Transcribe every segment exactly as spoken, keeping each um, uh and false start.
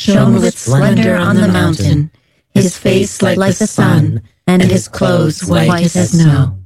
shone with splendor on the mountain, his face like the sun, and his clothes white as snow.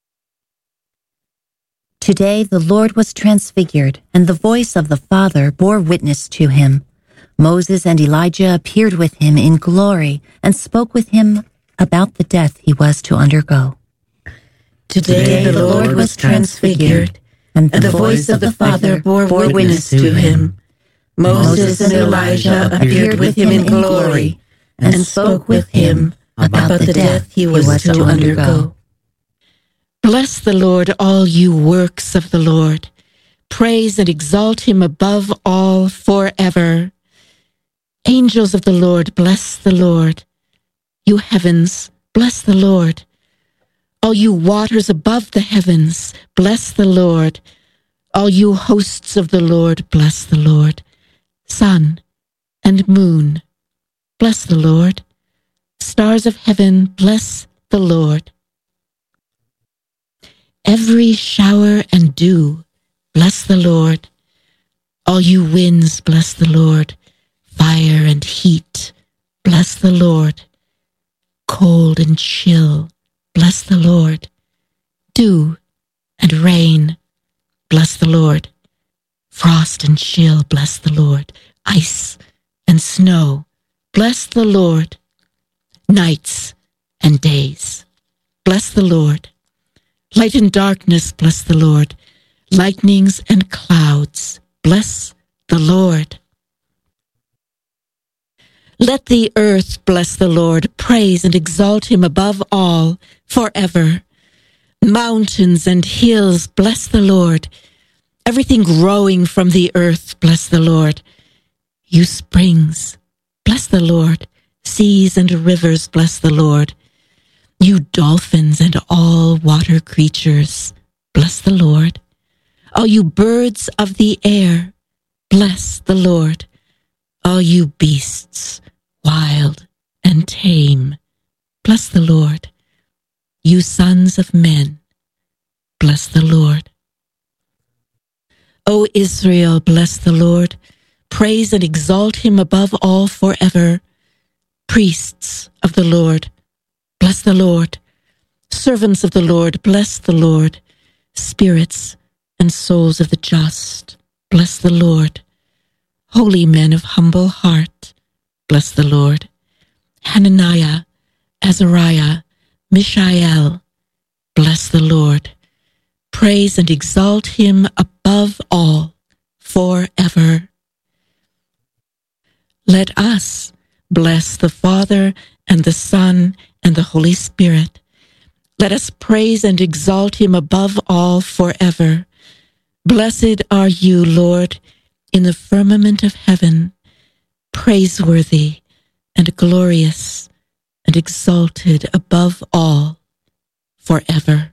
Today the Lord was transfigured, and the voice of the Father bore witness to him. Moses and Elijah appeared with him in glory and spoke with him about the death he was to undergo. Today the Lord was transfigured, and the voice of the Father bore witness to him. Moses and Elijah appeared with him in glory and spoke with him about the death he was to undergo. Bless the Lord, all you works of the Lord. Praise and exalt him above all forever. Angels of the Lord, bless the Lord. You heavens, bless the Lord. All you waters above the heavens, bless the Lord. All you hosts of the Lord, bless the Lord. Sun and moon, bless the Lord. Stars of heaven, bless the Lord. Every shower and dew, bless the Lord. All you winds, bless the Lord. Fire and heat, bless the Lord. Cold and chill, bless the Lord. Dew and rain, bless the Lord. Frost and chill, bless the Lord. Ice and snow, bless the Lord. Nights and days, bless the Lord. Light and darkness, bless the Lord. Lightnings and clouds, bless the Lord. Let the earth bless the Lord, praise and exalt him above all, forever. Mountains and hills, bless the Lord. Everything growing from the earth, bless the Lord. You springs, bless the Lord. Seas and rivers, bless the Lord. You dolphins and all water creatures, bless the Lord. All you birds of the air, bless the Lord. All you beasts, wild and tame, bless the Lord. You sons of men, bless the Lord. O Israel, bless the Lord. Praise and exalt him above all forever. Priests of the Lord, bless the Lord. Servants of the Lord, bless the Lord. Spirits and souls of the just, bless the Lord. Holy men of humble heart, bless the Lord. Hananiah, Azariah, Mishael, bless the Lord. Praise and exalt him above all, forever. Let us bless the Father and the Son and the Holy Spirit. Let us praise and exalt him above all forever. Blessed are you, Lord, in the firmament of heaven, praiseworthy and glorious and exalted above all forever.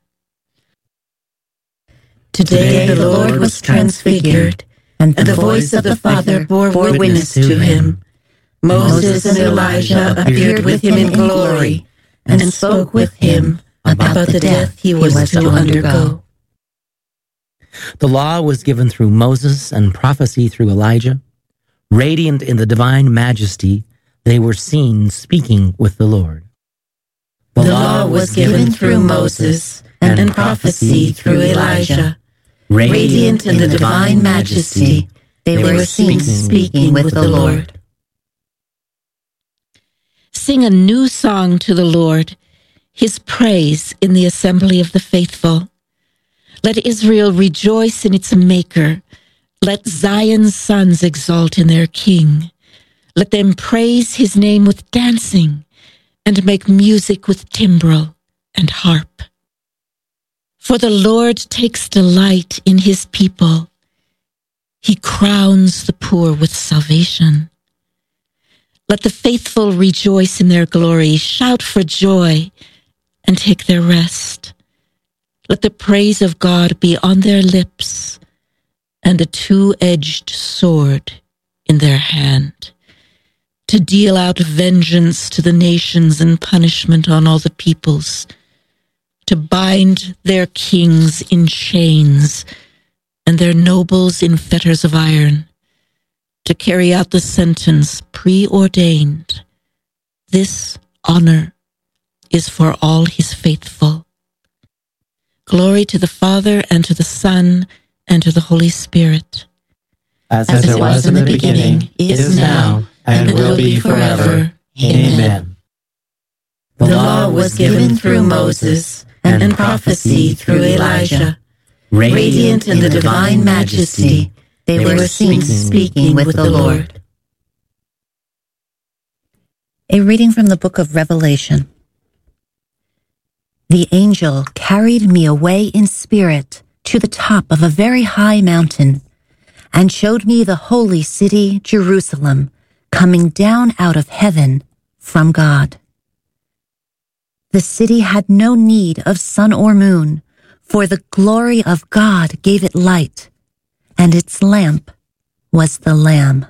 Today the Lord was transfigured, and the voice of the Father bore witness to him. Moses and Elijah appeared with him in glory and spoke with him about the death he was to undergo. The law was given through Moses and prophecy through Elijah. Radiant in the divine majesty, they were seen speaking with the Lord. The law was given through Moses and prophecy through Elijah. Radiant in the divine majesty, they were seen speaking with the Lord. Sing a new song to the Lord, his praise in the assembly of the faithful. Let Israel rejoice in its Maker. Let Zion's sons exult in their King. Let them praise his name with dancing and make music with timbrel and harp. For the Lord takes delight in his people. He crowns the poor with salvation. Let the faithful rejoice in their glory, shout for joy, and take their rest. Let the praise of God be on their lips, and a two-edged sword in their hand, to deal out vengeance to the nations and punishment on all the peoples, to bind their kings in chains and their nobles in fetters of iron, to carry out the sentence preordained. This honor is for all his faithful. Glory to the Father, and to the Son, and to the Holy Spirit. As, As it was in the beginning, is now, and will be forever. Amen. The law was given through Moses, and prophecy through Elijah. Radiant in the divine majesty, they were seen speaking with the Lord. A reading from the book of Revelation. The angel carried me away in spirit to the top of a very high mountain, and showed me the holy city, Jerusalem, coming down out of heaven from God. The city had no need of sun or moon, for the glory of God gave it light, and its lamp was the Lamb.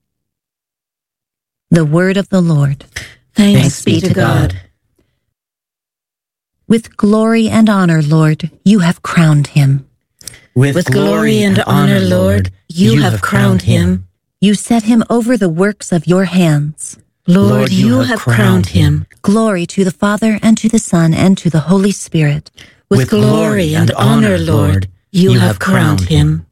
The word of the Lord. Thanks, Thanks be to God. With glory and honor, Lord, you have crowned him. With, With glory and honor, Lord, you, you have crowned him. You set him over the works of your hands. Lord, Lord you, you have crowned him. Glory to the Father, and to the Son, and to the Holy Spirit. With glory and honor, Lord, you have crowned him.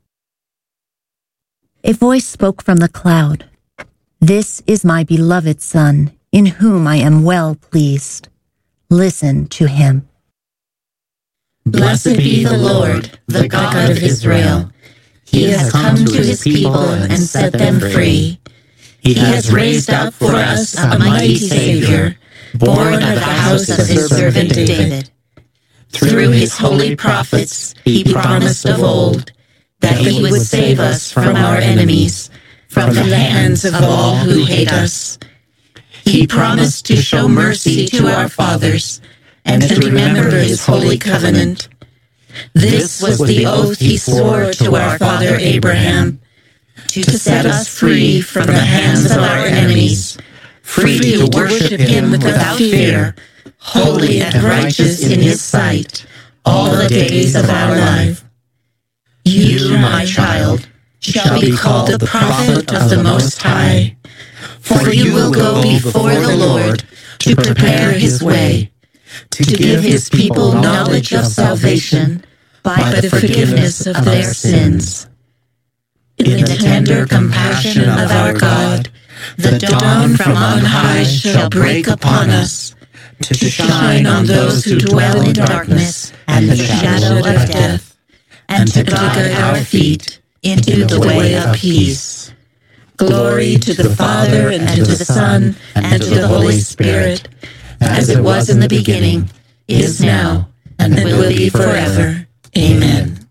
A voice spoke from the cloud. This is my beloved Son, in whom I am well pleased. Listen to him. Blessed be the Lord, the God of Israel. He has come to his people and set them free. He has raised up for us a mighty Savior, born of the house of his servant David. Through his holy prophets he promised of old that he would save us from our enemies, from the hands of all who hate us. He promised to show mercy to our fathers, and to remember his holy covenant. This was the oath he swore to our father Abraham, to set us free from the hands of our enemies, free to worship him without fear, holy and righteous in his sight, all the days of our life. You, my child, shall be called the prophet of the Most High, for you will go before the Lord to prepare his way, to give his people knowledge of salvation by the forgiveness of their sins. In the tender compassion of our God, the dawn from on high shall break upon us, to shine on those who dwell in darkness and the shadow of death, and to guide our feet into the way of peace. Glory to the Father, and to the Son, and to the Holy Spirit, as it was in the beginning, is now, and will be forever. Amen.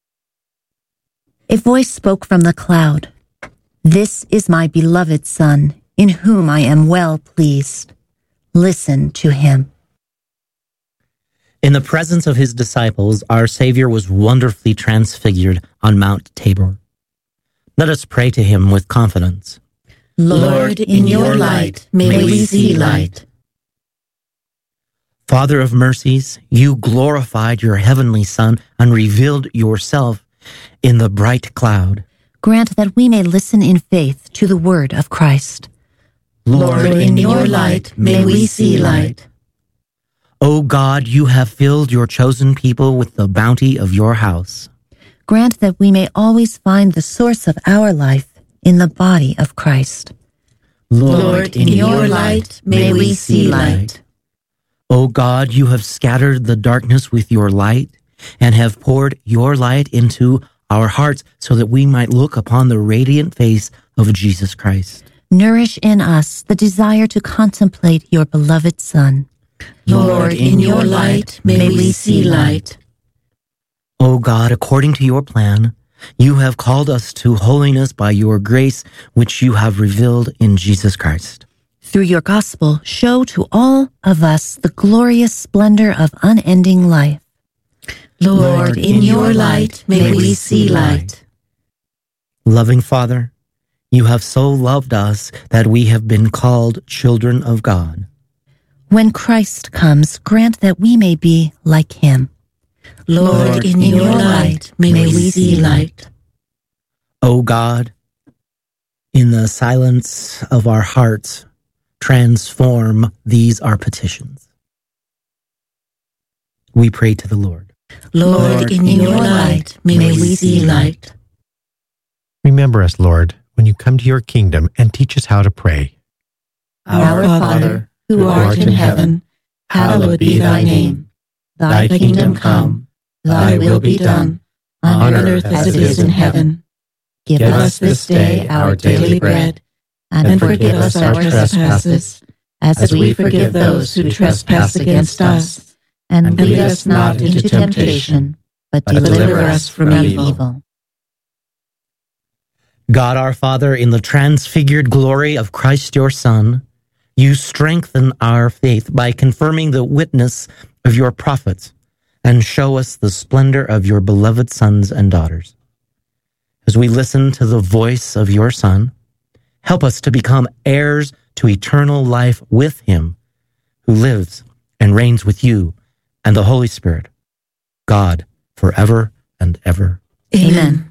A voice spoke from the cloud. This is my beloved Son, in whom I am well pleased. Listen to him. In the presence of his disciples, our Savior was wonderfully transfigured on Mount Tabor. Let us pray to him with confidence. Lord, in your light may we see light. Father of mercies, you glorified your heavenly Son and revealed yourself in the bright cloud. Grant that we may listen in faith to the word of Christ. Lord, in your light may we see light. O God, you have filled your chosen people with the bounty of your house. Grant that we may always find the source of our life in the body of Christ. Lord, in your light may we see light. O God, you have scattered the darkness with your light, and have poured your light into our hearts so that we might look upon the radiant face of Jesus Christ. Nourish in us the desire to contemplate your beloved Son. Lord, in your light may we see light. O God, according to your plan, you have called us to holiness by your grace, which you have revealed in Jesus Christ. Through your gospel, show to all of us the glorious splendor of unending life. Lord, in your light may we see light. Loving Father, you have so loved us that we have been called children of God. When Christ comes, grant that we may be like him. Lord, in your light may we see light. O God, In the silence of our hearts, transform these our petitions. We pray to the Lord. Lord, in your light may we see light. Remember us, Lord, when you come to your kingdom and teach us how to pray. Our Father, who art in heaven, hallowed be thy name. Thy kingdom come, thy will be done, on earth as it is in heaven. Give Give us this day our daily bread, and forgive us our trespasses, as we forgive those who trespass against us. And lead us not into temptation, but deliver us from evil. God our Father, in the transfigured glory of Christ your Son, you strengthen our faith by confirming the witness of your prophets and show us the splendor of your beloved sons and daughters. As we listen to the voice of your Son, help us to become heirs to eternal life with him, who lives and reigns with you and the Holy Spirit, God, forever and ever. Amen.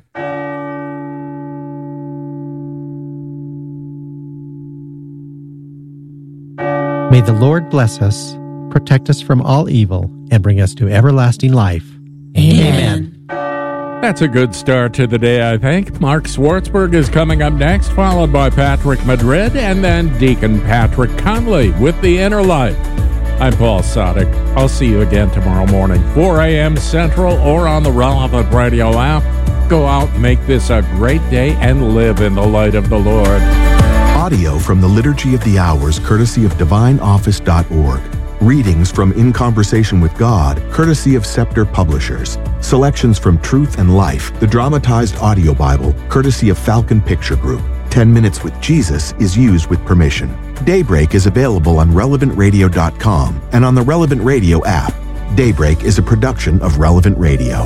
May the Lord bless us, protect us from all evil, and bring us to everlasting life. Amen. That's a good start to the day, I think. Mark Swartzberg is coming up next, followed by Patrick Madrid, and then Deacon Patrick Conley with The Inner Light. I'm Paul Sadek. I'll see you again tomorrow morning, four a.m. Central, or on the Relevant Radio app. Go out, make this a great day, and live in the light of the Lord. Audio from the Liturgy of the Hours, courtesy of divine office dot org. Readings from In Conversation with God, courtesy of Scepter Publishers. Selections from Truth and Life, the dramatized audio Bible, courtesy of Falcon Picture Group. Ten Minutes with Jesus is used with permission. Daybreak is available on relevant radio dot com and on the Relevant Radio app. Daybreak is a production of Relevant Radio.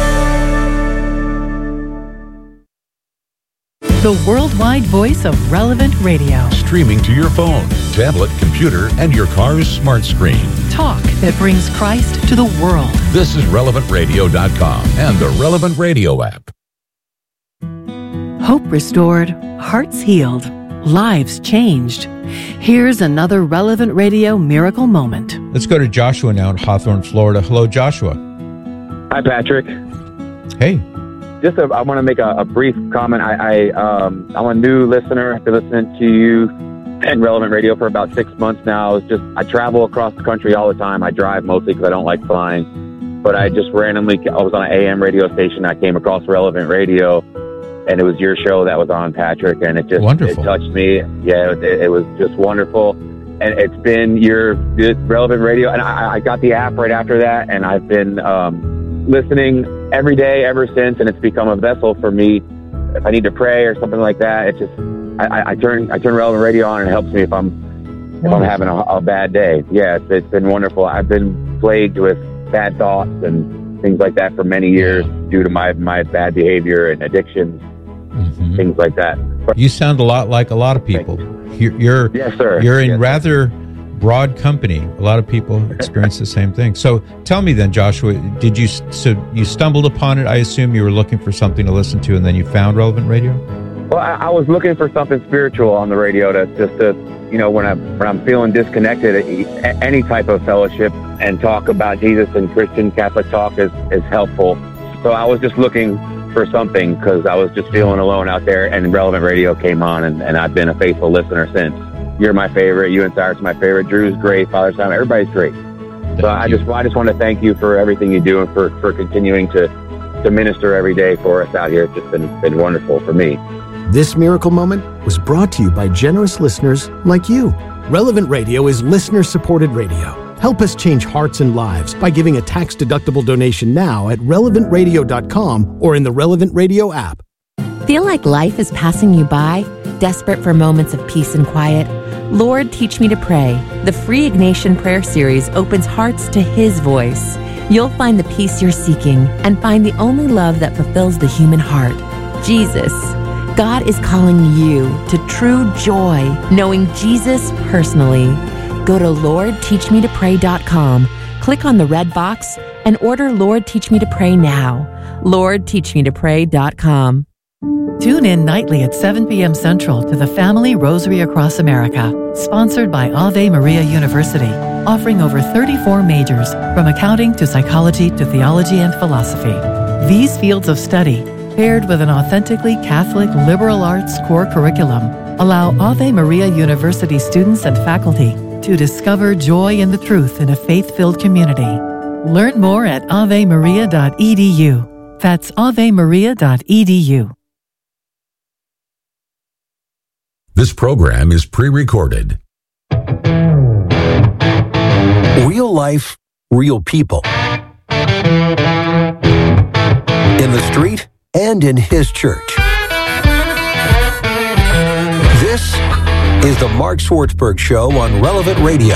The worldwide voice of Relevant Radio. Streaming to your phone, tablet, computer, and your car's smart screen. Talk that brings Christ to the world. This is relevant radio dot com and the Relevant Radio app. Hope restored, hearts healed, lives changed. Here's another Relevant Radio miracle moment. Let's go to Joshua now in Hawthorne, Florida. Hello, Joshua. Hi, Patrick. Hey. Just a, I want to make a, a brief comment. I, I, um, I'm a new listener. I've been listening to you and Relevant Radio for about six months now. It's just I travel across the country all the time. I drive mostly because I don't like flying. But I just randomly, I was on an A M radio station. I came across Relevant Radio, and it was your show that was on, Patrick, and it just wonderful. It touched me. Yeah, it, it was just wonderful. And it's been your Relevant Radio, and I, I got the app right after that, and I've been um, listening every day ever since, and it's become a vessel for me. If I need to pray or something like that, it just I, I turn I turn Relevant Radio on, and it helps me if I'm if I'm having a, a bad day. Yeah, it's, it's been wonderful. I've been plagued with bad thoughts and things like that for many years due to my my bad behavior and addictions, mm-hmm. things like that. But you sound a lot like a lot of people. You're, you're yes, sir. You're in yes, rather broad company. A lot of people experience the same thing. So tell me then, Joshua, did you so you stumbled upon it? I assume you were looking for something to listen to, and then you found Relevant Radio. Well, I, I was looking for something spiritual on the radio to just to, you know, when I'm when I'm feeling disconnected, any type of fellowship and talk about Jesus and Christian Catholic talk is, is helpful. So I was just looking for something because I was just feeling alone out there, and Relevant Radio came on, and, and I've been a faithful listener since. You're my favorite. You and Cyrus are my favorite. Drew's great. Father Simon, everybody's great. Thank so I you. just I just want to thank you for everything you do and for, for continuing to, to minister every day for us out here. It's just been, been wonderful for me. This miracle moment was brought to you by generous listeners like you. Relevant Radio is listener-supported radio. Help us change hearts and lives by giving a tax-deductible donation now at relevant radio dot com or in the Relevant Radio app. Feel like life is passing you by? Desperate for moments of peace and quiet? Lord, Teach Me to Pray. The free Ignatian prayer series opens hearts to His voice. You'll find the peace you're seeking and find the only love that fulfills the human heart, Jesus. God is calling you to true joy, knowing Jesus personally. Go to lord teach me to pray dot com, click on the red box, and order Lord Teach Me to Pray now. lord teach me to pray dot com. Tune in nightly at seven p.m. Central to the Family Rosary Across America, sponsored by Ave Maria University, offering over thirty-four majors, from accounting to psychology to theology and philosophy. These fields of study, paired with an authentically Catholic liberal arts core curriculum, allow Ave Maria University students and faculty to discover joy in the truth in a faith-filled community. Learn more at ave maria dot e d u. That's ave maria dot e d u. This program is pre-recorded. Real life, real people. In the street and in his church. This is the Mark Swartzberg Show on Relevant Radio.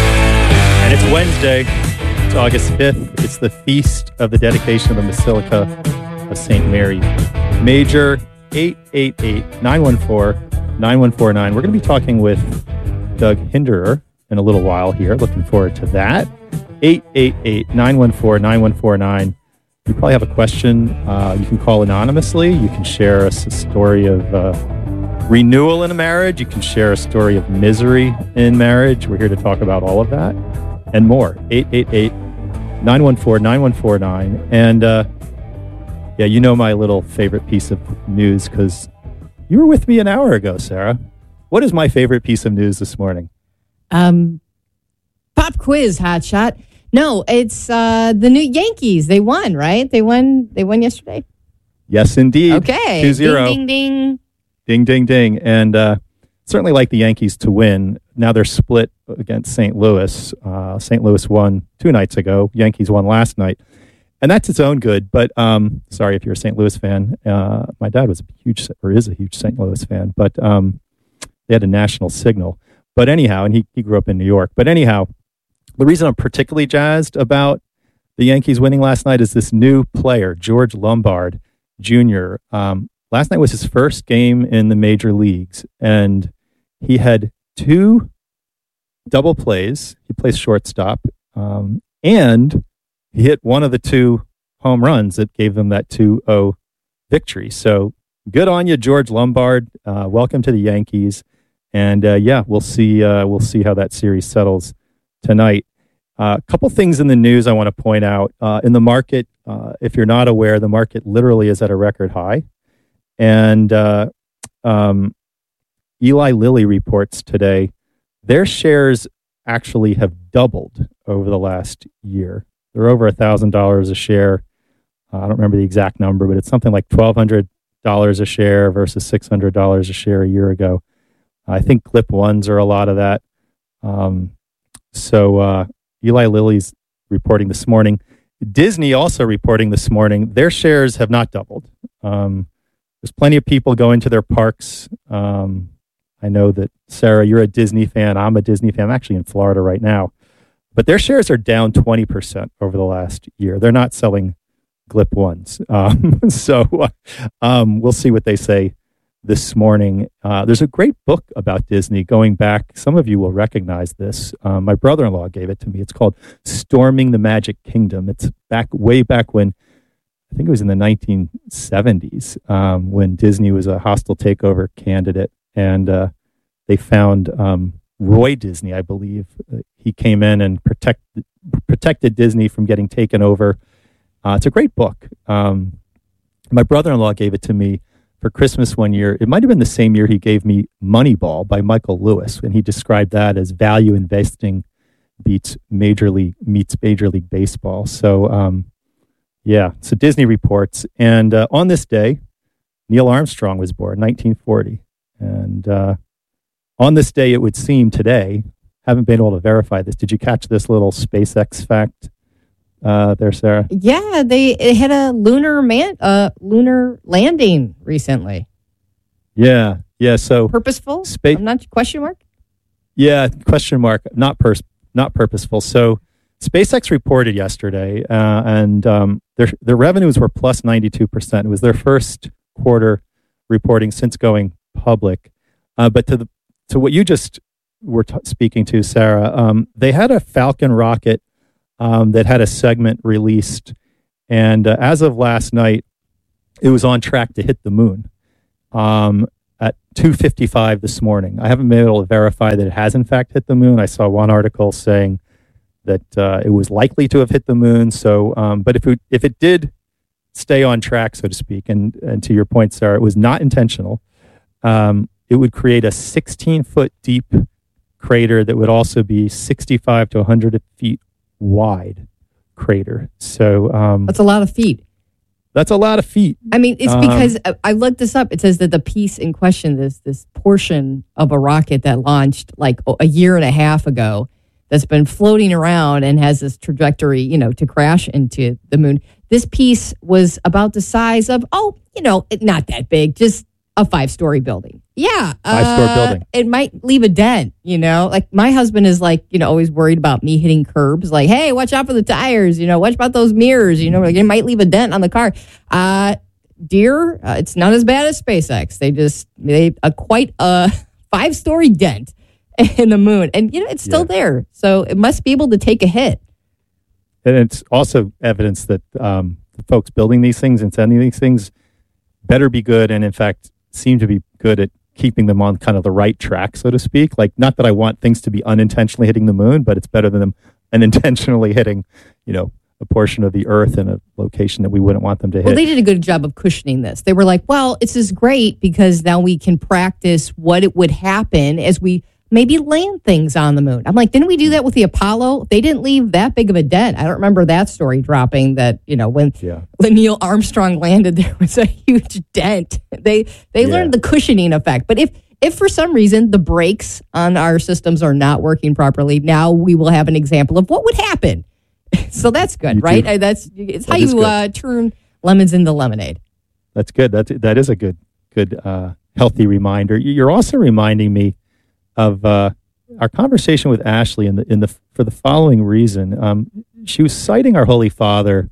And it's Wednesday. It's August fifth. It's the feast of the dedication of the Basilica of Saint Mary. Major eight eight eight, nine one four, nine one four nine. We're going to be talking with Doug Hinderer in a little while here. Looking forward to that. eight eight eight, nine one four, nine one four nine. You probably have a question. Uh, you can call anonymously. You can share us a story of uh, renewal in a marriage. You can share a story of misery in marriage. We're here to talk about all of that and more. eight eight eight, nine one four, nine one four nine. And uh, yeah, you know my little favorite piece of news because you were with me an hour ago, Sarah. What is my favorite piece of news this morning? Um, pop quiz, hotshot. No, it's uh, the new Yankees. They won, right? They won. They won yesterday. Yes, indeed. Okay. two zero. Ding, ding, ding. Ding, ding, ding. And uh, certainly like the Yankees to win. Now they're split against Saint Louis. Uh, Saint Louis won two nights ago. Yankees won last night. And that's its own good. But um, sorry if you're a Saint Louis fan. Uh, my dad was a huge, or is a huge Saint Louis fan. But um, they had a national signal. But anyhow, and he, he grew up in New York. But anyhow, the reason I'm particularly jazzed about the Yankees winning last night is this new player, George Lombard Junior Um, last night was his first game in the major leagues, and he had two double plays. He plays shortstop, um, and he hit one of the two home runs that gave them that two oh victory. So good on you, George Lombard. Uh, welcome to the Yankees. And uh, yeah, we'll see. Uh, we'll see how that series settles tonight. A uh, couple things in the news I want to point out. Uh, in the market, uh, if you're not aware, the market literally is at a record high. And uh, um, Eli Lilly reports today their shares actually have doubled over the last year. They're over one thousand dollars a share. Uh, I don't remember the exact number, but it's something like twelve hundred dollars a share versus six hundred dollars a share a year ago. I think Clip Ones are a lot of that. Um, so uh, Eli Lilly's reporting this morning. Disney also reporting this morning. Their shares have not doubled. Um, there's plenty of people going to their parks. Um, I know that, Sarah, you're a Disney fan. I'm a Disney fan. I'm actually in Florida right now. But their shares are down twenty percent over the last year. They're not selling Clip Ones. Um, so uh, um, we'll see what they say this morning. Uh, there's a great book about Disney going back. Some of you will recognize this. Um, my brother-in-law gave it to me. It's called Storming the Magic Kingdom. It's back way back when, I think it was in the nineteen seventies, um, when Disney was a hostile takeover candidate. And uh, they found um, Roy Disney, I believe. Uh, he came in and protect, protected Disney from getting taken over. Uh, it's a great book. Um, my brother-in-law gave it to me for Christmas one year. It might have been the same year he gave me Moneyball by Michael Lewis, and he described that as value investing beats Major League meets Major League Baseball. So, um, yeah. So Disney reports, and uh, on this day, Neil Armstrong was born, nineteen forty, and uh, on this day, it would seem today. Haven't been able to verify this. Did you catch this little SpaceX fact uh, there, Sarah? Yeah, they it had a lunar man, uh, lunar landing recently. Yeah, yeah. So purposeful? Space. I'm not question mark. Yeah, question mark. Not pers- not purposeful. So SpaceX reported yesterday, uh, and um, their their revenues were plus ninety-two percent. It was their first quarter reporting since going public. Uh, but to the to what you just were t- speaking to, Sarah, um, they had a Falcon rocket um, that had a segment released, and uh, as of last night, it was on track to hit the moon. um, at two fifty-five this morning. I haven't been able to verify that it has in fact hit the moon. I saw one article saying that uh, it was likely to have hit the moon. So, um, but if it, if it did stay on track, so to speak, and, and to your point, Sarah, it was not intentional, um, it would create a sixteen foot deep crater that would also be sixty-five to one hundred feet wide crater. So um, that's a lot of feet. That's a lot of feet. I mean, it's Um, because uh, I looked this up. It says that the piece in question, this this portion of a rocket that launched like a year and a half ago, that's been floating around and has this trajectory, you know, to crash into the moon. This piece was about the size of, oh, you know, it, not that big, just a five-story building. Yeah. Five-story uh, building. It might leave a dent, you know. Like my husband is like, you know, always worried about me hitting curbs. Like, hey, watch out for the tires, you know, watch about those mirrors, you know, like it might leave a dent on the car. Uh, dear, uh, it's not as bad as SpaceX. They just, they a quite a five-story dent in the moon. And, you know, it's still Yeah. there. So it must be able to take a hit. And it's also evidence that um, the folks building these things and sending these things better be good, and in fact seem to be good at keeping them on kind of the right track, so to speak. Like, not that I want things to be unintentionally hitting the moon, but it's better than them unintentionally hitting, you know, a portion of the Earth in a location that we wouldn't want them to hit. Well, they did a good job of cushioning this. They were like, well, this is great because now we can practice what it would happen as we maybe land things on the moon. I'm like, didn't we do that with the Apollo? They didn't leave that big of a dent. I don't remember that story dropping that, you know, when, yeah. when Neil Armstrong landed, there was a huge dent. They they Yeah. learned the cushioning effect. But if if for some reason the brakes on our systems are not working properly, now we will have an example of what would happen. So that's good, You right? do. Uh, That's it's how That is you good. uh, turn lemons into lemonade. That's good. That's that is a good, good, uh, healthy reminder. You're also reminding me of uh, our conversation with Ashley in the in the for the following reason. Um, she was citing our Holy Father,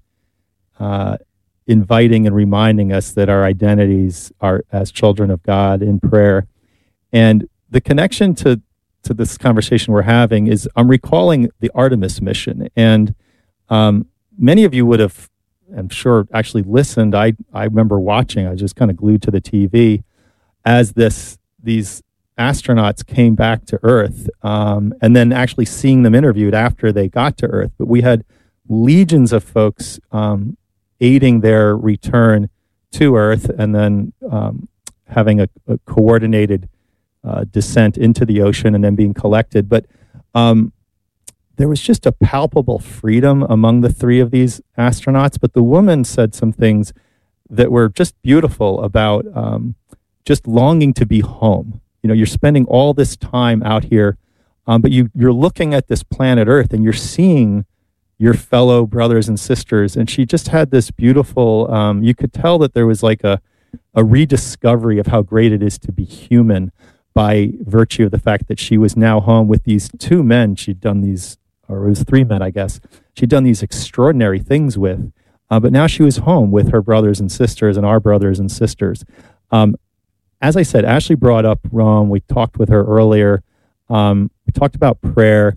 uh, inviting and reminding us that our identities are as children of God in prayer, and the connection to to this conversation we're having is I'm recalling the Artemis mission, and um, many of you would have, I'm sure, actually listened. I I remember watching. I was just kind of glued to the T V as this these astronauts came back to Earth, um, and then actually seeing them interviewed after they got to Earth. But we had legions of folks um, aiding their return to Earth, and then um, having a, a coordinated uh, descent into the ocean, and then being collected. But um, there was just a palpable freedom among the three of these astronauts. But the woman said some things that were just beautiful about um, just longing to be home. You know, you're spending all this time out here, um, but you, you're looking at this planet Earth and you're seeing your fellow brothers and sisters. And she just had this beautiful, um, you could tell that there was like a, a rediscovery of how great it is to be human by virtue of the fact that she was now home with these two men she'd done these, or it was three men, I guess, she'd done these extraordinary things with. Uh, but now she was home with her brothers and sisters and our brothers and sisters. Um, As I said, Ashley brought up Rome. We talked with her earlier. Um, we talked about prayer.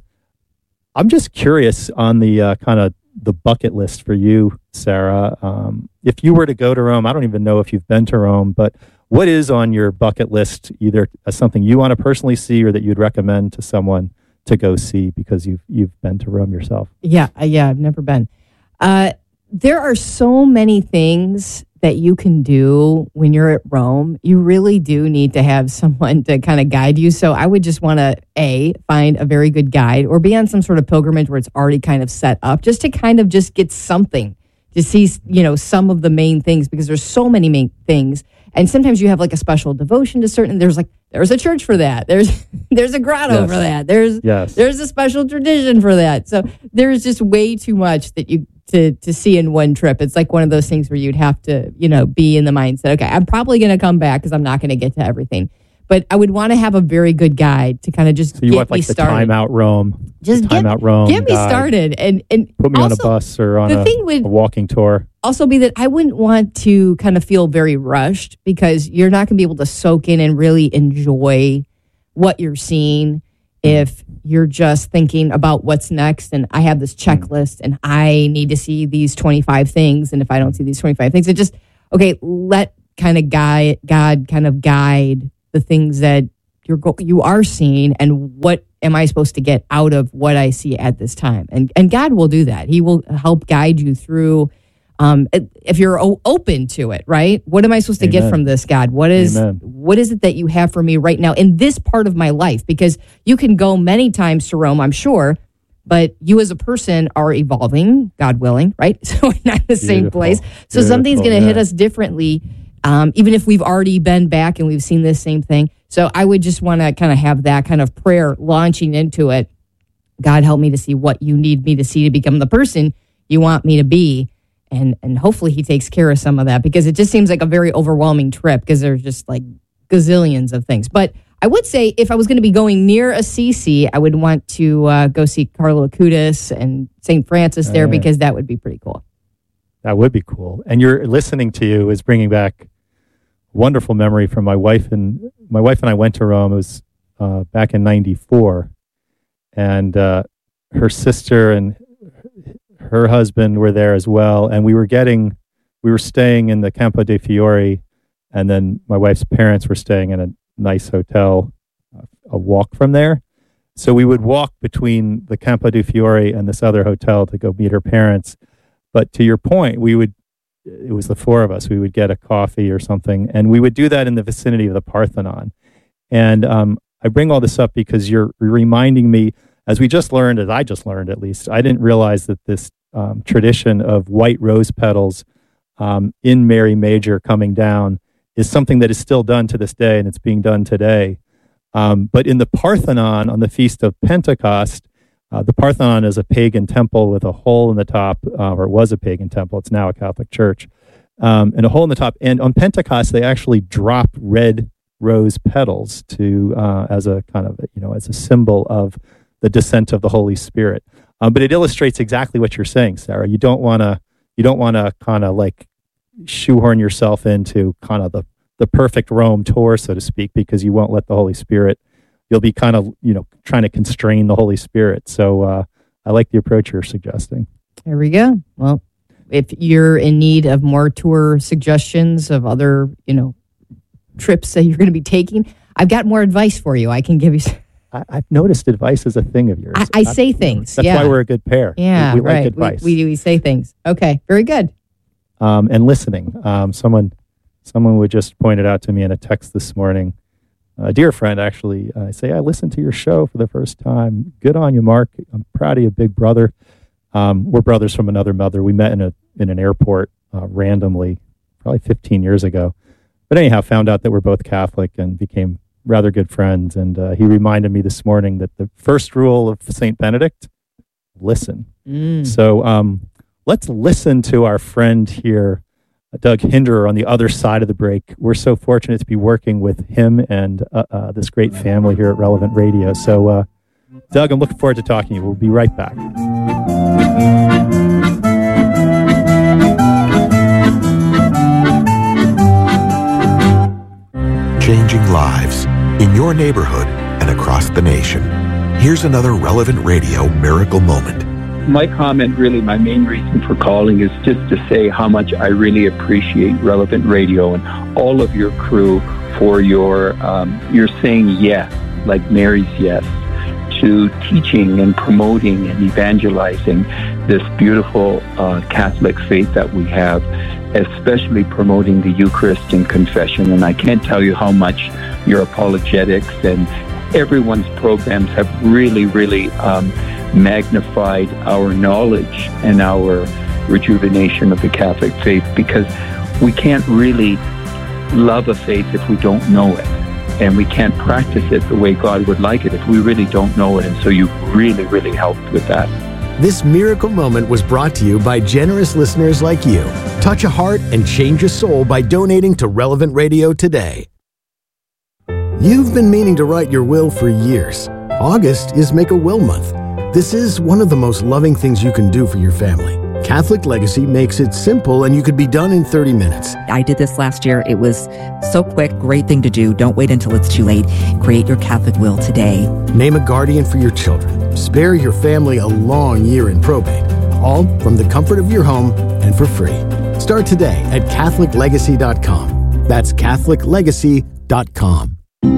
I'm just curious on the uh, kind of the bucket list for you, Sarah. Um, if you were to go to Rome, I don't even know if you've been to Rome, but what is on your bucket list, either as something you want to personally see or that you'd recommend to someone to go see because you've you've been to Rome yourself? Yeah, uh, yeah, I've never been. Uh, there are so many things that you can do when you're at Rome. You really do need to have someone to kind of guide you. So I would just want to, A, find a very good guide or be on some sort of pilgrimage where it's already kind of set up just to kind of just get something to see, you know, some of the main things because there's so many main things. And sometimes you have like a special devotion to certain, there's like, there's a church for that. There's there's a grotto Yes. for that. There's Yes. there's a special tradition for that. So there's just way too much that you to to see in one trip. It's like one of those things where you'd have to, you know, be in the mindset, okay, I'm probably going to come back because I'm not going to get to everything. But I would want to have a very good guide to kind of just So you get want me like the started. Time Out Rome, Just the Time get- Out Rome Get me guide. started. And and Put me also, on a bus or on the a, thing with- a walking tour. also be that I wouldn't want to kind of feel very rushed because you're not going to be able to soak in and really enjoy what you're seeing if you're just thinking about what's next and I have this checklist and I need to see these twenty-five things, and if I don't see these twenty-five things, it just, okay, let kind of guide, God kind of guide the things that you're go- you are seeing, and what am I supposed to get out of what I see at this time? And and God will do that. He will help guide you through. Um, if you're o- open to it, right? What am I supposed to Amen. get from this, God? What is Amen. what is it that you have for me right now in this part of my life? Because you can go many times to Rome, I'm sure, but you as a person are evolving, God willing, right? So we're not in the same Beautiful. place. So Beautiful, something's going to yeah. hit us differently, um, even if we've already been back and we've seen this same thing. So I would just want to kind of have that kind of prayer launching into it. God, help me to see what you need me to see to become the person you want me to be. And and hopefully he takes care of some of that, because it just seems like a very overwhelming trip, because there's just like gazillions of things. But I would say if I was going to be going near Assisi, I would want to uh, go see Carlo Acutis and Saint Francis there, Uh, because that would be pretty cool. That would be cool. And you're listening to you is bringing back wonderful memory from my wife and my wife and I went to Rome. It was uh, back in ninety-four, and uh, her sister and her husband were there as well. And we were getting, we were staying in the Campo dei Fiori, and then my wife's parents were staying in a nice hotel a walk from there. So we would walk between the Campo dei Fiori and this other hotel to go meet her parents. But to your point, we would, it was the four of us, we would get a coffee or something, and we would do that in the vicinity of the Parthenon. And um, I bring all this up because you're reminding me, as we just learned, as I just learned at least, I didn't realize that this um, tradition of white rose petals um, in Mary Major coming down is something that is still done to this day, and it's being done today. Um, but in the Parthenon, on the Feast of Pentecost, uh, the Parthenon is a pagan temple with a hole in the top, uh, or it was a pagan temple. It's now a Catholic church, um, and a hole in the top. And on Pentecost, they actually drop red rose petals to uh, as a kind of, you know, as a symbol of the descent of the Holy Spirit. Um, but it illustrates exactly what you're saying, Sarah. You don't want to, you don't want to kind of like shoehorn yourself into kind of the, the perfect Rome tour, so to speak, because you won't let the Holy Spirit, you'll be kind of, you know, trying to constrain the Holy Spirit. So uh, I like the approach you're suggesting. There we go. Well, if you're in need of more tour suggestions of other, you know, trips that you're going to be taking, I've got more advice for you. I can give you some. I, I've noticed advice is a thing of yours. I, I say things. That's yeah. why we're a good pair. Yeah, we, we right. like advice. We, we, we say things. Okay, very good. Um, and listening. Um, someone someone would just pointed out to me in a text this morning, a dear friend actually, uh, say, I listened to your show for the first time. Good on you, Mark. I'm proud of you, big brother. Um, we're brothers from another mother. We met in a in an airport uh, randomly, probably fifteen years ago. But anyhow, found out that we're both Catholic and became rather good friends. And uh, he reminded me this morning that the first rule of Saint Benedict, listen. Mm. So um, let's listen to our friend here, Doug Hinderer, on the other side of the break. We're so fortunate to be working with him and uh, uh, this great family here at Relevant Radio. So, uh, Doug, I'm looking forward to talking to you. We'll be right back. Changing lives in your neighborhood and across the nation. Here's another Relevant Radio miracle moment. My comment, really, my main reason for calling is just to say how much I really appreciate Relevant Radio and all of your crew for your, um, you're saying yes, like Mary's yes, to teaching and promoting and evangelizing this beautiful uh, Catholic faith that we have, especially promoting the Eucharist and confession. And I can't tell you how much your apologetics and everyone's programs have really, really um, magnified our knowledge and our rejuvenation of the Catholic faith, because we can't really love a faith if we don't know it. And we can't practice it the way God would like it if we really don't know it. And so you really, really helped with that. This miracle moment was brought to you by generous listeners like you. Touch a heart and change a soul by donating to Relevant Radio today. You've been meaning to write your will for years. August is Make a Will Month. This is one of the most loving things you can do for your family. Catholic Legacy makes it simple, and you could be done in thirty minutes. I did this last year. It was so quick, great thing to do. Don't wait until it's too late. Create your Catholic will today. Name a guardian for your children. Spare your family a long year in probate. All from the comfort of your home and for free. Start today at Catholic Legacy dot com. That's catholic legacy dot com.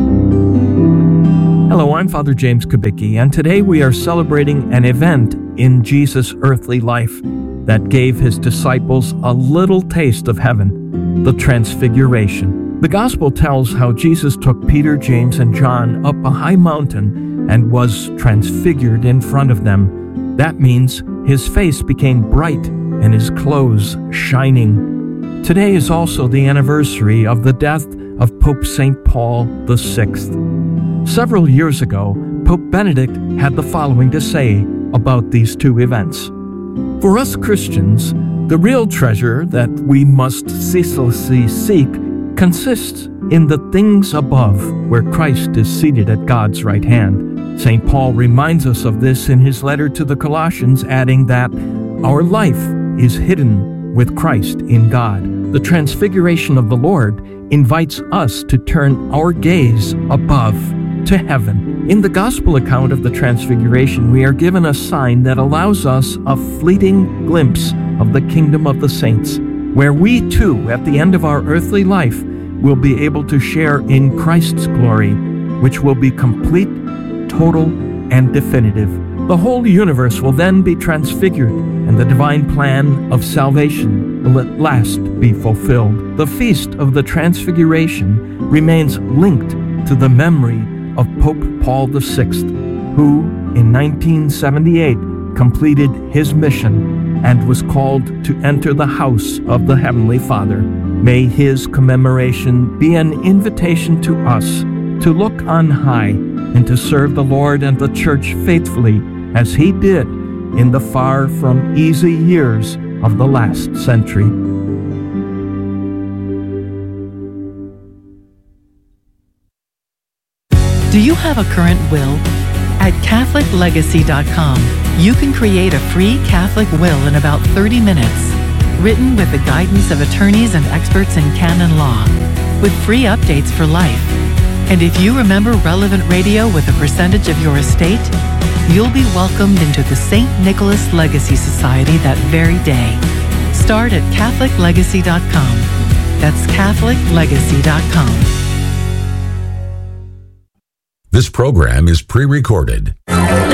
Hello, I'm Father James Kubicki, and today we are celebrating an event in Jesus' earthly life that gave his disciples a little taste of heaven, the Transfiguration. The Gospel tells how Jesus took Peter, James, and John up a high mountain and was transfigured in front of them. That means his face became bright and his clothes shining. Today is also the anniversary of the death of Pope Saint Paul the Sixth. Several years ago, Pope Benedict had the following to say about these two events. For us Christians, the real treasure that we must ceaselessly seek consists in the things above, where Christ is seated at God's right hand. Saint Paul reminds us of this in his letter to the Colossians, adding that our life is hidden with Christ in God. The Transfiguration of the Lord invites us to turn our gaze above to heaven. In the Gospel account of the Transfiguration, we are given a sign that allows us a fleeting glimpse of the kingdom of the saints, where we too, at the end of our earthly life, will be able to share in Christ's glory, which will be complete, total, and definitive. The whole universe will then be transfigured, and the divine plan of salvation will at last be fulfilled. The feast of the Transfiguration remains linked to the memory of Pope Paul the Sixth, who in nineteen seventy-eight completed his mission and was called to enter the house of the Heavenly Father. May his commemoration be an invitation to us to look on high and to serve the Lord and the Church faithfully, as he did in the far from easy years of the last century. Do you have a current will? At catholic legacy dot com, you can create a free Catholic will in about thirty minutes, written with the guidance of attorneys and experts in canon law, with free updates for life. And if you remember Relevant Radio with a percentage of your estate, you'll be welcomed into the Saint Nicholas Legacy Society that very day. Start at catholic legacy dot com. That's catholic legacy dot com. This program is pre-recorded.